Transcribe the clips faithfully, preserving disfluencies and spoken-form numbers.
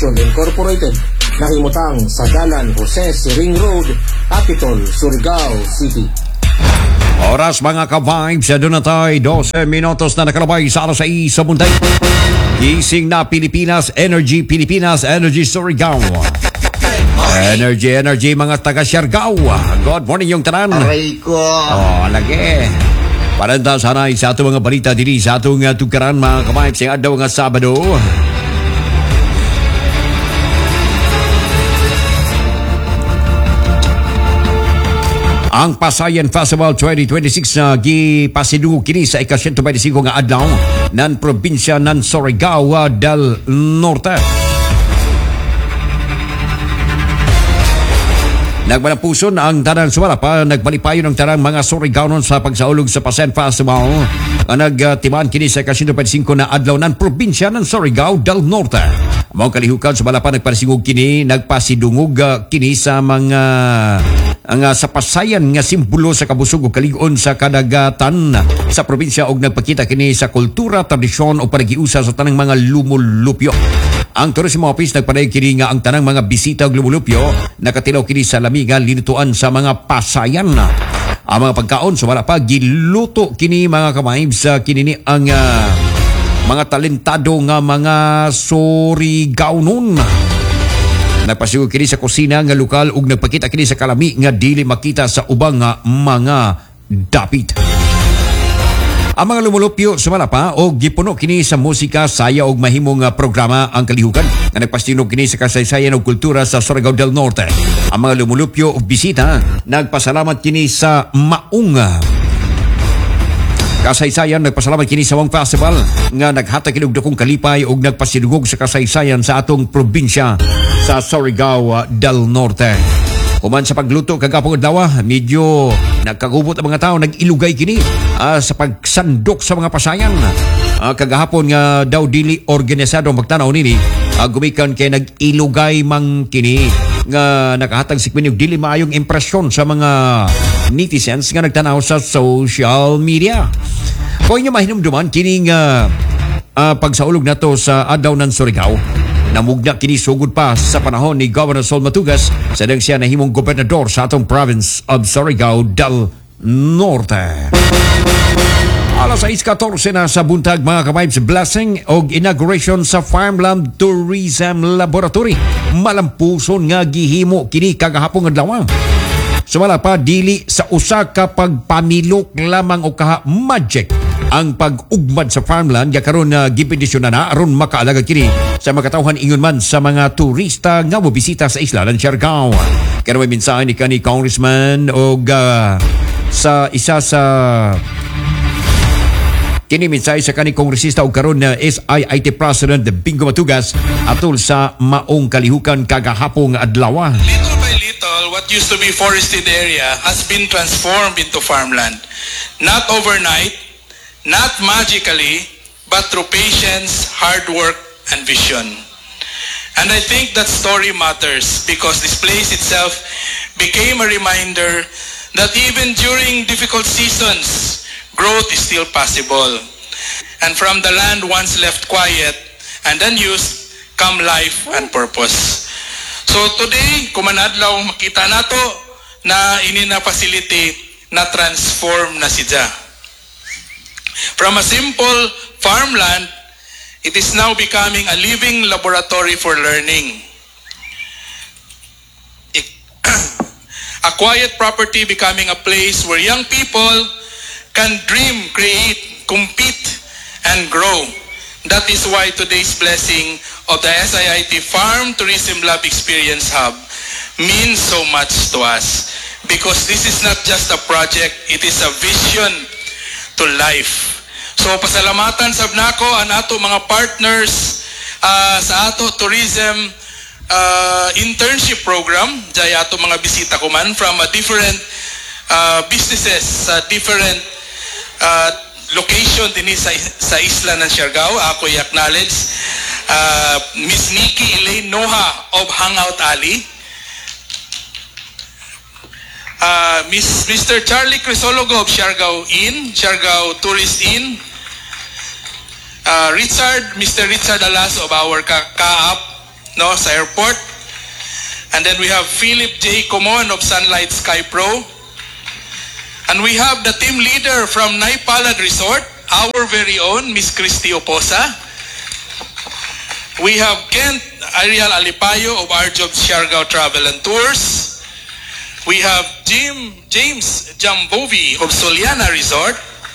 Incorporated nahimutang sa Dalan Jose Siring Road, Capitol, Surigao City. Oras mga ka-vibes, doon na tayo, twelve minutos na nakalabay sa alas sais sa buntay. Gising na Pilipinas, Energy Pilipinas, Energy Surigao. Energy, energy mga taga Siargao. Good morning yung tanan. Aray ko. Oh, lagi. Paranda sanay sa ato mga balita diri sa atong uh, tukaran mga ka-vibes sa adlaw nga Sabado. Ang Pasayan Festival twenty twenty-six na uh, gipasidungo kini sa ika one hundred twenty-five nga adlaw nan probinsya nan Surigao del Norte. Nagmalapuson ang tanang sumala pa nagbalipayon ang tanang mga Surigaonon sa pagsaulog sa Pasayan Festival. Ang nagtimaan kini sa ika one hundred twenty-five na adlaw nan probinsya nan Surigao del Norte. Mao kalihukan sumala pa nagparisingog kini nagpasidungog uh, kini sa mga ang uh, sa Pasayan nga simbolo sa kabusog ug kalig-on sa kadagatan sa probinsya og nagpakita kini sa kultura, tradisyon o panagiusa sa tanang mga lumulupyo. Ang Tourism Office nagpanay kini nga ang tanang mga bisita og lumulupyo nakatilaw kini sa lamiga linutuan sa mga Pasayan. Ang mga pagkaon sumala pa giluto kini mga kamahib sa kini ni ang uh, mga talentado nga mga Surigaonon. Nagpasigog kini sa kusina nga lokal ug nagpakita kini sa kalami nga dili makita sa ubang nga mga dapit. Ang mga lumulupyo sumala pa og gipuno kini sa musika, saya ug mahimong programa ang kalihukan nga nagpastinog kini sa kasaysayan ug kultura sa Surigao del Norte. Ang mga lumulupyo ug bisita nagpasalamat kini sa maong kasaysayan, nagpasalamat kini sa Wang Festival nga naghatag kini og dakong kalipay ug nagpasidugog sa kasaysayan sa atong probinsya sa Surigao del Norte. Human sa pagluto kagapong adlaw, medyo nagkagubot ang mga tao, nag-ilugay kini uh, sa pagsandok sa mga Pasayan. Uh, kagahapon nga daw dili organisado ang pagtanaw nini, uh, gumikan kay nag-ilugay mang kini nga nakahatag si Queen dili maayong impresyon sa mga netizens nga nagtanaw sa social media. Kung inyo mahinumduman kini nga uh, pagsaulog nato sa adlaw ng Surigao, namugna kini sugod pa sa panahon ni Governor Sol Matugas sa dang siya nahimong gobernador sa atong province of Surigao del Norte. Alas sais fourteen na sa buntag mga ka-vibes, blessing og inauguration sa Farmland Tourism Laboratory. Malampuson nga gihimo kini kagahapong adlaw. Sumala pa dili sa usa ka pagpamilok lamang o kaha magic ang pag-ugmad sa farmland ya karon na uh, gipedisyon na aron makaalaga kini sa makatawhan ingon man sa mga turista nga mobisita sa isla ng Siargao. Kaya may mensahe ni kani Congressman og uh, sa isa sa kini mensahe sa kani kongresista og karon na S I I T President Bingo Matugas atol sa maong kalihukan kagahapong adlaw. Little by little, what used to be forested area has been transformed into farmland. Not overnight, not magically, but through patience, hard work, and vision. And I think that story matters because this place itself became a reminder that even during difficult seasons, growth is still possible. And from the land once left quiet and unused, come life and purpose. So today, kumanadlaw makita nato na ini na facility na transform na siya. From a simple farmland, it is now becoming a living laboratory for learning. A quiet property becoming a place where young people can dream, create, compete, and grow. That is why today's blessing of the S I I T Farm Tourism Lab Experience Hub means so much to us. Because this is not just a project, it is a vision to life. So pasalamatan sab nako ang ato mga partners uh, sa ato tourism uh, internship program, jay ato mga bisita ko man from a different uh, businesses sa different uh, location din sa, sa isla ng Siargao. Ako i-acknowledge uh, Miss Nikki Elaine Noha of Hangout Alley, uh, Miss Mister Charlie Crisologo of Siargao Inn, Siargao Tourist Inn, uh, Richard, Mister Richard Alas of our Ka-Kaap, no, sa airport. And then we have Philip J. Comon of Sunlight Sky Pro. And we have the team leader from Naipalad Resort, our very own Miss Christy Oposa. We have Kent Ariel Alipayo of our job Siargao Travel and Tours. We have Jim James Jambovi of Soliana Resort.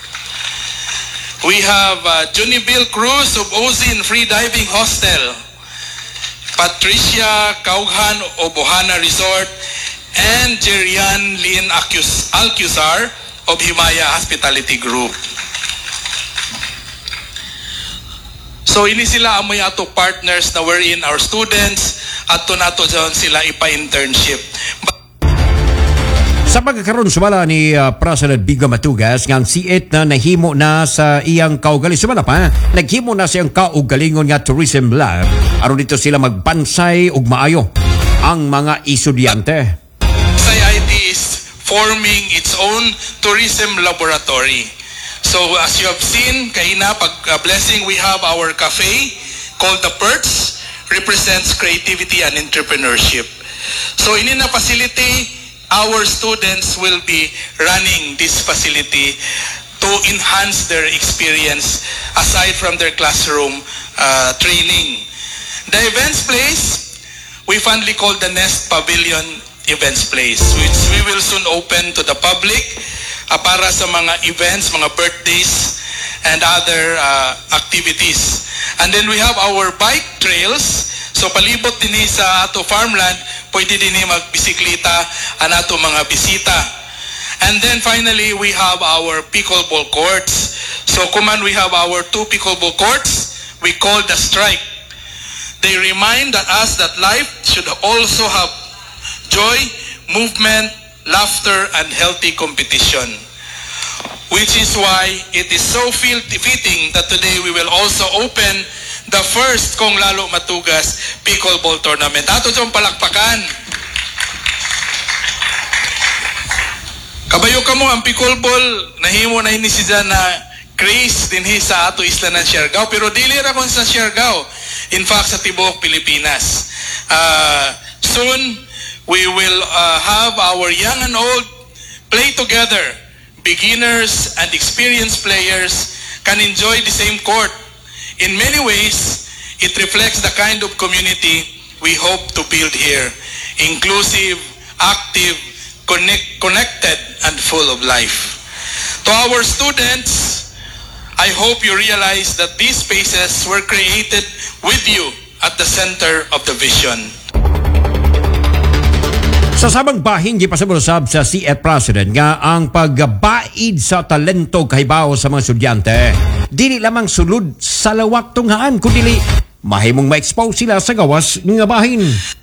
We have uh, Junibel Cruz of Ozin Free Diving Hostel. Patricia Kaughan of Bohana Resort. And Jerian Lynn Acus Alcuzar of Himaya Hospitality Group. So ini sila amoy ato partners na wherein our students ato nato dyan sila ipa-internship. Sa pagkakaroon sumala ni uh, President Bigo Matugas ngang siit na nahimo na sa iyang kaugaling sumala pa, naghimo na siyang kaugalingon nga tourism lab aron dito sila magbansay ug maayo ang mga estudyante. S I I T is forming its own tourism laboratory. So as you have seen, kaina pag uh, blessing, we have our cafe called The Perch, represents creativity and entrepreneurship. So in a facility, our students will be running this facility to enhance their experience aside from their classroom uh, training. The events place, we fondly call the Nest Pavilion Events Place, which we will soon open to the public uh, para sa mga events, mga birthdays, and other uh, activities. And then we have our bike trails. So palibot din sa ato farmland, pwede din magbisikleta ang ato mga bisita. And then finally, we have our pickleball courts. So kuman we have our two pickleball courts, we call the strike. They remind us that life should also have joy, movement, laughter, and healthy competition. Which is why it is so fitting that today we will also open the first Kong Lalo Matugas Pickleball Tournament. Ato dyan palakpakan. Kabayo ka mo ang pickleball, nahimo na ini siya na craze din sa ato isla ng Siargao. Pero dili ra kon sa Siargao. In fact, sa tibuok Pilipinas. Uh, soon, we will uh, have our young and old play together. Beginners and experienced players can enjoy the same court. In many ways, it reflects the kind of community we hope to build here. Inclusive, active, connect, connected, and full of life. To our students, I hope you realize that these spaces were created with you at the center of the vision. Sa sabang bahin, gipasabulusab sa C F President nga ang pagbaid sa talento kahibaw sa mga estudyante. Dili lamang sulod sa lawak tunghaan, kundi mahimong ma-expose sila sa gawas nga bahin.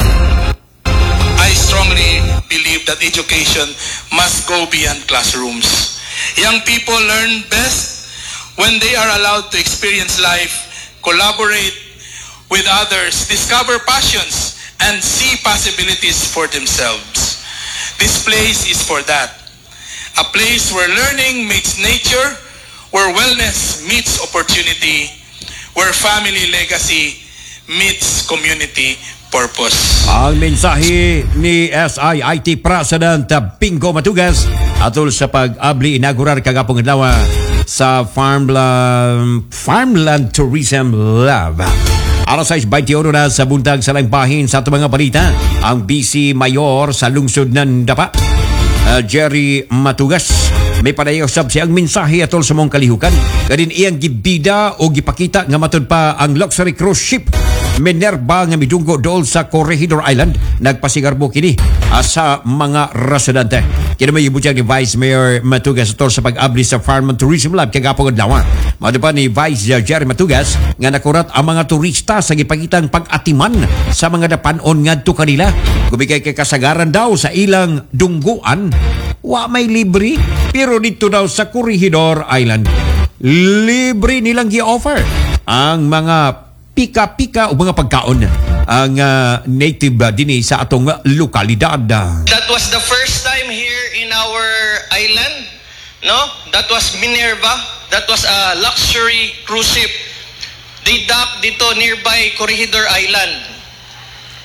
I strongly believe that education must go beyond classrooms. Young people learn best when they are allowed to experience life, collaborate with others, discover passions, and see possibilities for themselves. This place is for that. A place where learning meets nature, where wellness meets opportunity, where family legacy meets community purpose. Ang mensahe ni S I I T President Bingo Matugas atol sa pag-abli inaugurar kagapong adlaw sa Farmland, Farmland Tourism Lab. Alas sais twenty-one na sa buntag sa langbahin sa itong mga balita. Ang Vice Mayor sa lungsod ng Dapa, uh, Jerry Matugas, may panayosab siyang mensahe atol sa mong kalihukan. Kadin iyang gibida o gipakita nga matod pa ang luxury cruise ship Minerva nga midunggo dool sa Corregidor Island. Nagpasigarbo kini uh, sa mga residente. Kini may ibutyag ni Vice Mayor Matugas atol sa pag-abli sa Farm and Tourism Lab kagapong adlaw. Mado pa ni Vice Jerry Matugas nga nakurat ang mga turista sa gipakitang pag-atiman sa mga dapanon ngadto kanila. Kumikay kay kasagaran daw sa ilang dungguan, wa may libre, pero dito daw sa Corregidor Island, libre nilang gi-offer ang mga pika-pika o mga pagkaon ang uh, native uh, dini sa atong lokalidad. That was the first time here in our island, no? That was Minerva. That was a luxury cruise ship. They docked dito nearby Corregidor Island.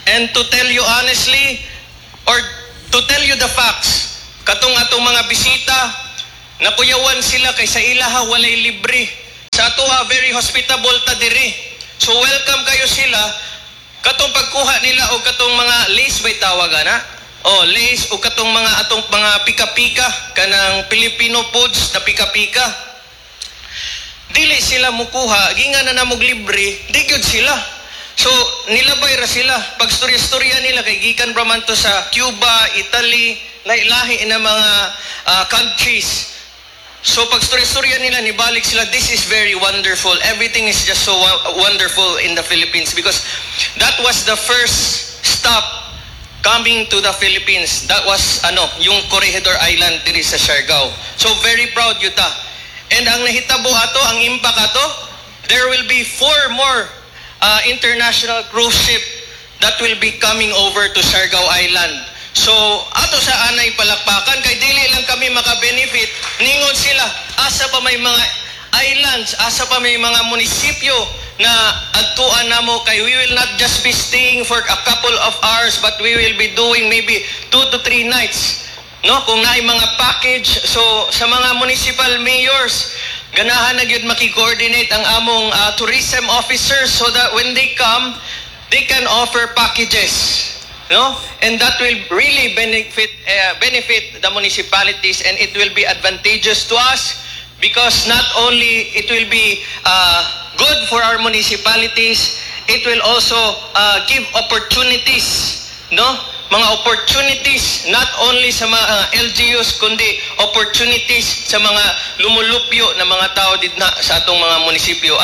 And to tell you honestly, or to tell you the facts, katong atong mga bisita, napuyawan sila kay sa ilaha walay libre. Sa ato ha, very hospitable ta diri. So welcome kayo sila. Katong pagkuha nila o katong mga lace ba'y tawagan ha? O lace o katong mga atong mga pika-pika, kanang Filipino foods na pika-pika. Dili sila mukuha, ginga na namog libre, di gyud sila. So nilabay ra sila. Pag storya-storya nila kay gikan pa man to sa Cuba, Italy, lahi-lahi na mga uh, countries. So pag story-storya nila, nibalik sila, this is very wonderful. Everything is just so wonderful in the Philippines because that was the first stop coming to the Philippines. That was ano, yung Corregidor Island diri sa Siargao. So very proud yuta. And ang nahitabo ato, ang impact ato, there will be four more uh, international cruise ship that will be coming over to Siargao Island. So, ato sa anay palakpakan, kay dili lang kami maka-benefit, ningon sila, asa pa may mga islands, asa pa may mga munisipyo na adtuan namo kay we will not just be staying for a couple of hours, but we will be doing maybe two to three nights. No? Kung naay mga package, so sa mga municipal mayors, ganahan na gyud maki-coordinate ang among uh, tourism officers so that when they come, they can offer packages. No? And that will really benefit uh, benefit the municipalities, and it will be advantageous to us because not only it will be uh, good for our municipalities, it will also uh, give opportunities, no? Mga opportunities not only sa mga uh, L G Us kundi opportunities sa mga lumulupyo na mga tao dito na sa atong mga munisipyo.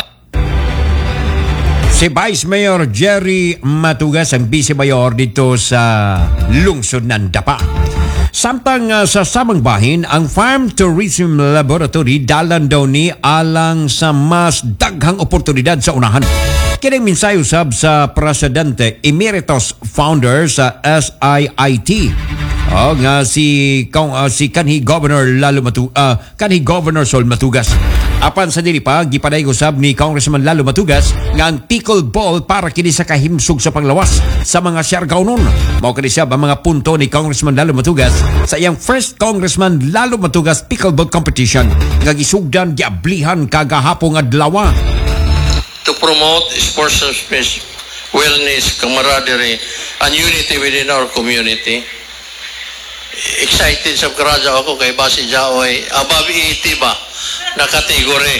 Si Vice Mayor Jerry Matugas ang Vice Mayor dito sa lungsod ng Dapa. Samtang uh, sa samang bahin, ang Farm Tourism Laboratory dalan daw ni alang sa mas daghang oportunidad sa unahan. Kining mensahe usab sa Presidente Emeritus Founder sa S I I T. Oh, nga si uh, si kanhi Governor Lalo Matu uh, kanhi Governor Sol Matugas. Apan sa dili pa gipaday usab ni Congressman Lalo Matugas nga ang pickleball para kini sa kahimsog sa panglawas sa mga Siargao nun. Mao kini siya ang mga punto ni Congressman Lalo Matugas sa iyang first Congressman Lalo Matugas pickleball competition nga gisugdan giablihan kagahapon adlaw. To promote sports and space, wellness, camaraderie, and unity within our community. Excited sa karaja ako kay Basi Jaoy above eighty ba na kategory.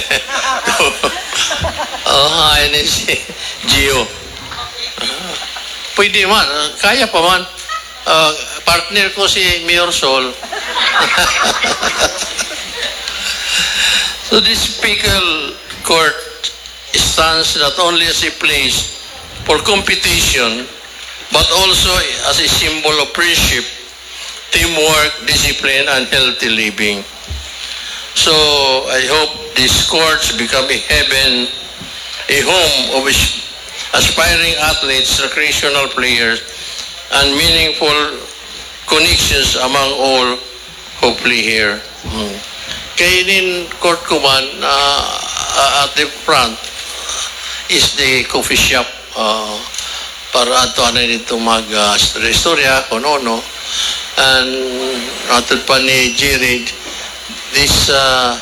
Oh, ayun si Gio. Pwede man, kaya pa man. Uh, partner ko si Mayor Sol. So this pickle court stands not only as a place for competition but also as a symbol of friendship, teamwork, discipline, and healthy living. So I hope these courts become a heaven, a home of aspiring athletes, recreational players, and meaningful connections among all hopefully here. Hmm. Kainin court ko man uh, at the front is the coffee shop uh, para ato na dito mag-istorya uh, kung ano. And atod pa ni Jared, this uh,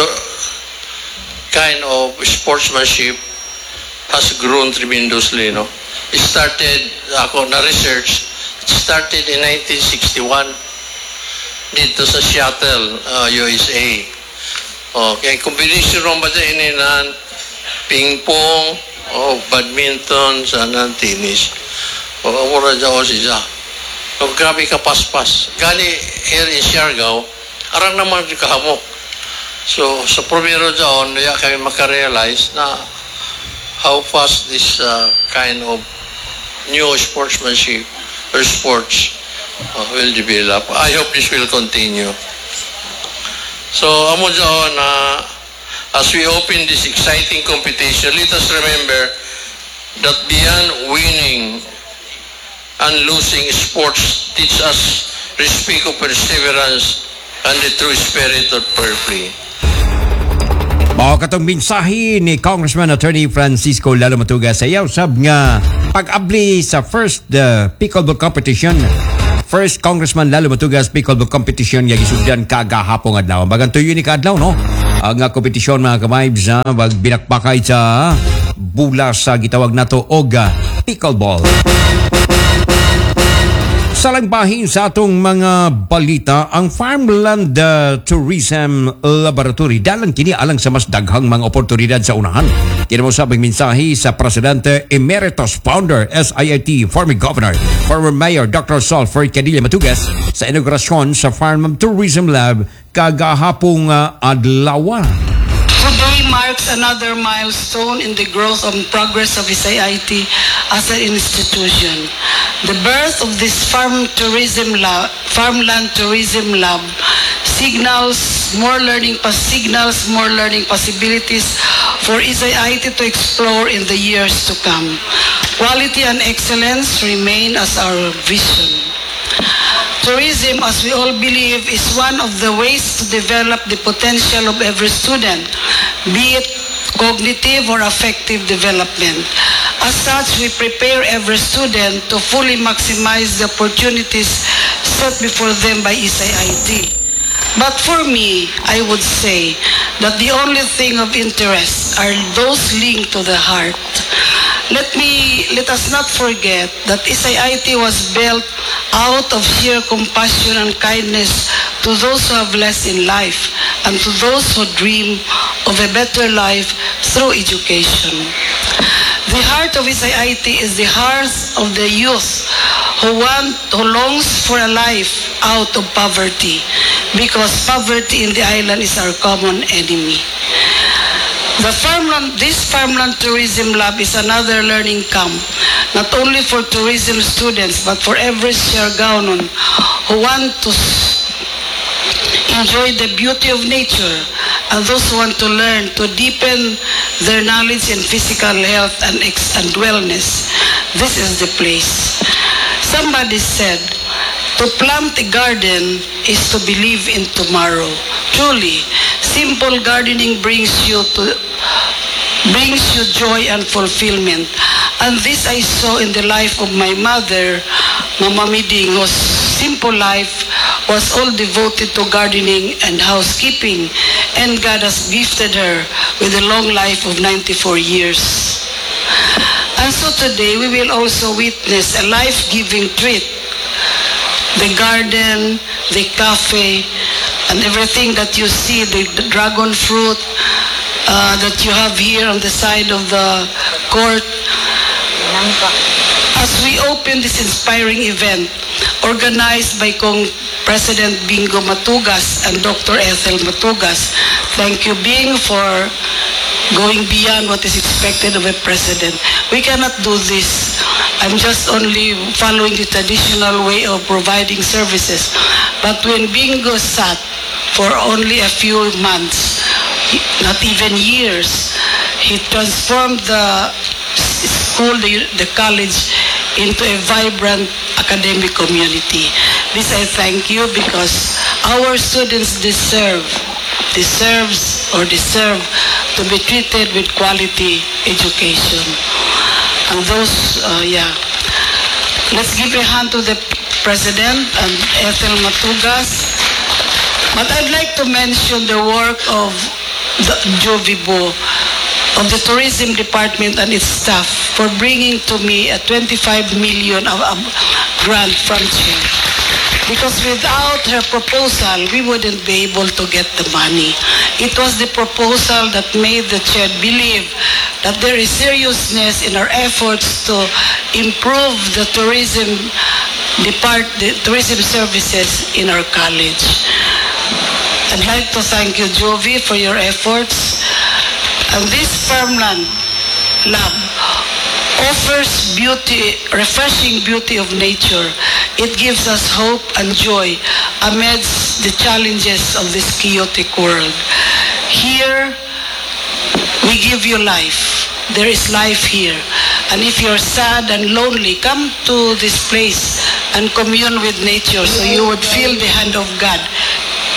kind of sportsmanship has grown tremendously. No? It started, ako na research, it started in nineteen sixty-one dito sa Seattle, uh, U S A. Okay, combination ng ba dyan inan, ping-pong, o badminton, sana tennis. O, mura dyan o siya. So, grabe ka paspas. Gani here in Siargao, arang naman kahamok. So, sa primero dyan, kaya kami makarealize na how fast this uh, kind of new sportsmanship or sports uh, will develop. I hope this will continue. So, amo dyan, uh, as we open this exciting competition, let us remember that beyond winning and losing, sports teach us respect of perseverance and the true spirit of fair play. O katong mensahe ni Congressman Attorney Francisco Lalo Matugas sa iyaw sab nga pag-abli sa first the pickleball competition. First Congressman Lalo Matugas pickleball competition nga gisugdan kagahapon adlaw. Bagan tuyo ni kadlaw no. Ang nga kompetisyon mga ka-vibes ha, wag binakbakay sa bula sa gitawag nato og pickleball. Salangbahin sa atong mga balita, ang Farmland uh, Tourism Laboratory dalang kini alang sa mas daghang mga oportunidad sa unahan. Kinamusabing mensahe sa Presidente Emeritus Founder S I I T former Governor, former Mayor Doctor Sol Fercadilla Matugas sa inaugurasyon sa Farmland Tourism Lab kagahapong uh, adlaw. Today marks another milestone in the growth and progress of S I I T as an institution. The birth of this farm tourism lab, farmland tourism lab signals more learning signals more learning possibilities for S I I T to explore in the years to come. Quality and excellence remain as our vision. Tourism, as we all believe, is one of the ways to develop the potential of every student, be it cognitive or affective development. As such, we prepare every student to fully maximize the opportunities set before them by S I I T. But for me, I would say that the only thing of interest are those linked to the heart. Let me, let us not forget that S I I T was built out of sheer compassion and kindness to those who have less in life and to those who dream of a better life through education. The heart of S I I T is the heart of the youth who want, who longs for a life out of poverty, because poverty in the island is our common enemy. The farmland, this Farmland Tourism Lab is another learning camp, not only for tourism students, but for every Siargaonon who want to enjoy the beauty of nature, and those who want to learn to deepen their knowledge in physical health and, ex and wellness. This is the place. Somebody said, to plant a garden is to believe in tomorrow. Truly, simple gardening brings you to brings you joy and fulfillment. And this I saw in the life of my mother, Mama Miding, whose simple life was all devoted to gardening and housekeeping, and God has gifted her with a long life of ninety-four years. And so today we will also witness a life-giving treat. The garden, the cafe, and everything that you see, the, the dragon fruit uh, that you have here on the side of the court. As we open this inspiring event, organized by Kong President Bingo Matugas and Doctor Ethel Matugas, thank you, Bing, for going beyond what is expected of a president. We cannot do this. I'm just only following the traditional way of providing services. But when Bingo sat for only a few months, not even years, he transformed the school, the, the college, into a vibrant academic community. This I thank you, because our students deserve, deserves or deserve to be treated with quality education. And those, uh, yeah. Let's give a hand to the President and Ethel Matugas. But I'd like to mention the work of the Jovibo, of the Tourism Department and its staff, for bringing to me a twenty-five million of a grant from Chair. Because without her proposal, we wouldn't be able to get the money. It was the proposal that made the Chair believe that there is seriousness in our efforts to improve the tourism depart, the tourism services in our college. I'd like to thank you, Jovi, for your efforts. And this Farmland Lab offers beauty, refreshing beauty of nature. It gives us hope and joy amidst the challenges of this chaotic world. Here, we give you life. There is life here. And if you're sad and lonely, come to this place and commune with nature so you would feel the hand of God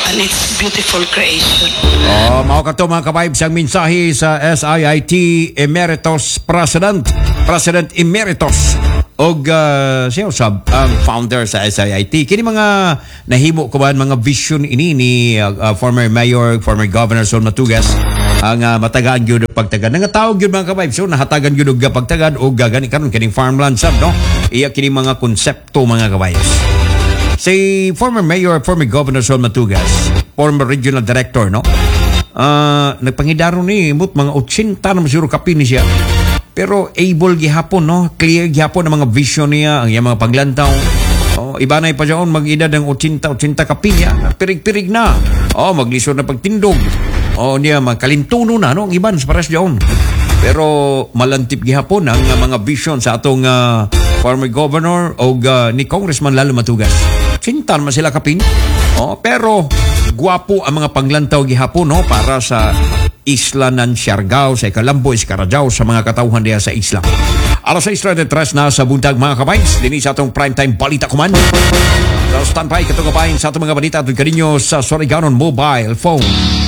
and its beautiful creation. Oh, mao kato mga ka-vibes ang mensahe sa S I I T Emeritus President, President Emeritus og uh, siya usab ang founder sa S I I T. Kini mga nahimo ko ba mga vision ini ni uh, uh, former mayor, former governor Sol Matugas ang uh, matagaan gyud og pagtagad. Nangatawag gyud mga ka-vibes, so nahatagan gyud og pagtagad og gani karon kining farmland sab, no? Iya kini mga konsepto mga ka-vibes. Si former mayor, former governor Sol Matugas, former regional director, no? Uh, nagpangidaro ni imot mga eighty na masuro kapin ni siya. Pero able gihapon, no? Clear gihapon ang mga vision niya, ang iyang mga paglantaw. Oh, iba na pa siya mag-edad ng eighty, eighty kapin niya. Pirig-pirig na. Oh, maglisod na pagtindog. Oh, niya magkalintuno na, no? Ang iban sa paras diyon. Pero malantip gihapon ang uh, mga vision sa atong uh, former governor o uh, ni Congressman Lalo Matugas. Cintan man sila kapin. Oh, pero guwapo ang mga panglantaw gihapon, no? Para sa isla ng Siargao, sa Calamboy, Carajao, sa mga katauhan diya sa isla. Alas sa tres na sa buntag mga kabays, dini sa atong primetime balita kuman. So standby katong kabayin sa atong mga balita at kaninyo sa Surigao mobile phone.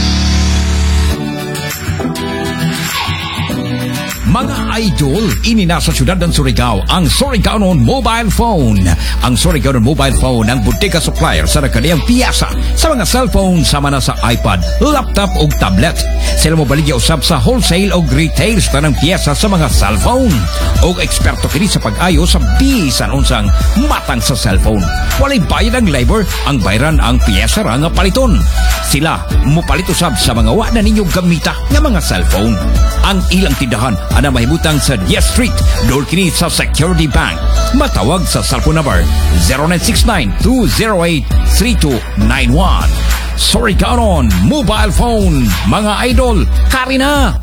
Mga idol, ini na sa syudad ng Surigao ang Surigao Mobile Phone. Ang Surigao Mobile Phone ang butika supplier sa kaniyang piyasa sa mga cellphone sama na sa iPad, laptop o tablet. Sila mo baligya usab sa wholesale o retail sa tanang piyasa sa mga cellphone. O eksperto kini sa pag-ayo sa bisan unsang matang sa cellphone. Walay bayad ang labor, ang bayran ang piyesa ra nga paliton. Sila mo palit usab sa mga wa na ninyo gamita nga mga cellphone. Ang ilang tindahan ana mahimutang sa Diaz Street, door kini sa Security Bank. Matawag sa cellphone number zero nine six nine, two zero eight, three two nine one. Surigao Mobile Phone, mga idol, kari na!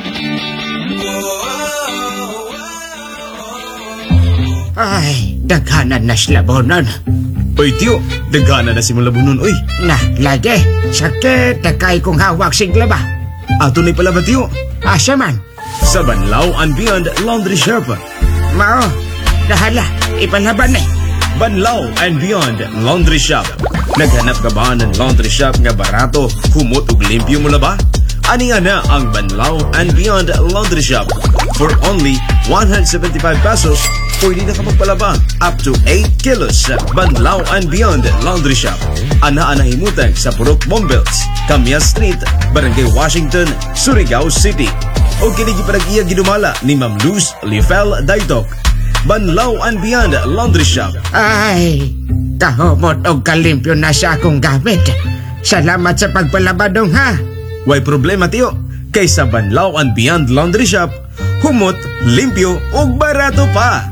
Ay, daghanan na sila bonon. Oy, tiyo, daghanan na si Malabunon, oy. Na, lagi, sakit, takay kong hawak sigla ba? Ato na pala ba, tiyo? Asa man? Sa Banlaw and Beyond Laundry Shop. Mao, dahala, ipalaban eh. Banlaw and Beyond Laundry Shop. Naghanap ka ba ng laundry shop nga barato, humot ug limpyo mo ba? Ani nga na ang Banlaw and Beyond Laundry Shop. For only one hundred seventy-five pesos, pwede na ka magpalaba up to eight kilos sa Banlaw and Beyond Laundry Shop. Ana-anahimutang sa Purok Mombels, Camias Street, Barangay Washington, Surigao City. O kinigi parag-iya ginumala ni Ma'am Luz Lifel Daitok. Banlaw and Beyond Laundry Shop. Ay, kahumot o kalimpyo na sa akong gamit. Salamat sa pagpalaba dong ha. Way problema tiyo, kay sa Banlaw and Beyond Laundry Shop, humot, limpyo ug barato pa.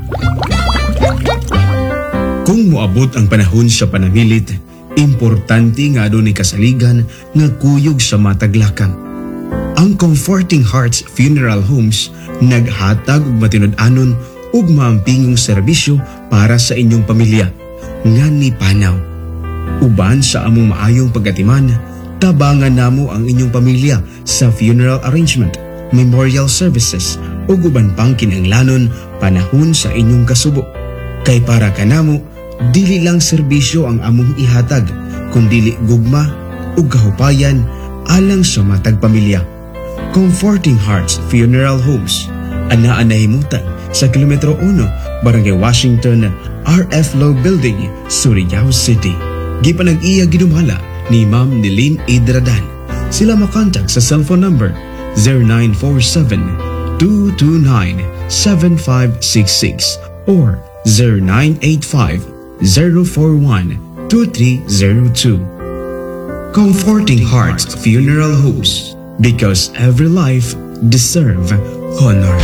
Kung moabot ang panahon sa panangilit, importante nga doon ni kasaligan nga kuyog sa mataglakang. Ang Comforting Hearts Funeral Homes naghatag og matinud-anon ug maampingong serbisyo para sa inyong pamilya nga ni panaw. Uban sa among maayong pagatiman, tabangan namo ang inyong pamilya sa funeral arrangement, memorial services ug uban pang kinahanglanon panahon sa inyong kasubo. Kay para kanamo, dili lang serbisyo ang among ihatag, kundi gugma ug kahupayan alang sa matag pamilya. Comforting Hearts Funeral Homes, anaa nahimutan sa kilometro one, Barangay Washington, R F Low Building, Surigao City. Gipanag-iya ginumhala ni Ma'am Nilin Idradan. Sila makontak sa cellphone number zero nine four seven, two two nine, seven five six six or zero nine eight five, zero four one, two three zero two. Comforting Hearts Funeral Homes, because every life deserves honor.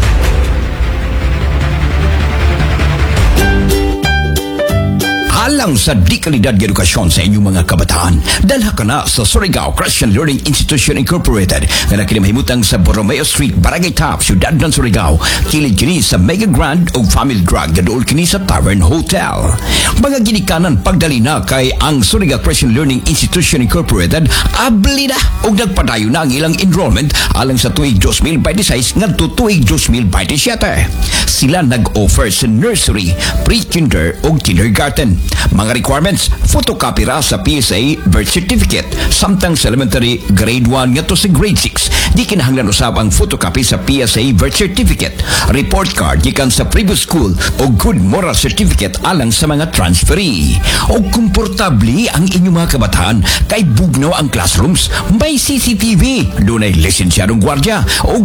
Alang sa di kalidad ng edukasyon sa inyong mga kabataan, dalha ka na sa Surigao Christian Learning Institution Incorporated na nakinamahimutang sa Borromeo Street, Barangay Top, Ciudad ng Surigao. Kilid kini sa Mega Grand o Family Drug na dool kini sa Tavern Hotel. Mga ginikanan pagdali na kay ang Surigao Christian Learning Institution Incorporated abli na o nagpadayo na ang ilang enrollment alang sa tuig twenty twenty-six ngadto tuig twenty twenty-seven. Sila nag-offer sa nursery, pre-kinder o kindergarten. Mga requirements, photocopy ra sa P S A birth certificate, samtang sa elementary grade one nga to sa grade six. Di kinahanglan usab ang photocopy sa P S A birth certificate, report card gikan sa previous school o good moral certificate alang sa mga transferee. O komportable ang inyong mga kabataan kay bugnaw ang classrooms, may C C T V, dunay lisensyadong gwardya o